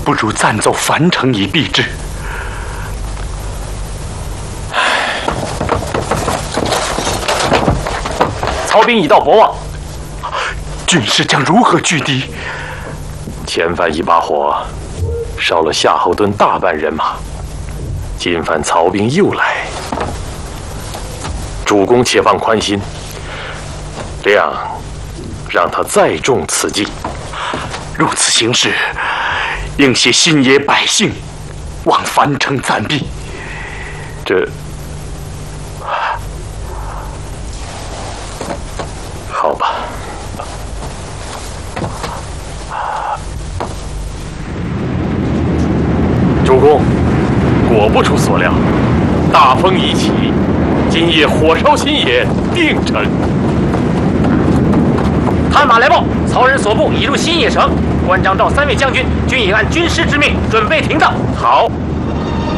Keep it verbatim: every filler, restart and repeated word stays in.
不如暂走樊城以避之。 曹兵已到博望， 军师将如何拒敌？ 前番一把火，烧了夏侯惇大半人马，今番曹兵又来，主公且放宽心，谅让他再中此计。 如此行事，应携新野百姓往樊城暂避。 这好吧。主公，果不出所料，大风已起，今夜火烧新野，定成。 探马来报，曹人所部已入新野城，关张赵三位将军均已按军师之命准备停当。 好，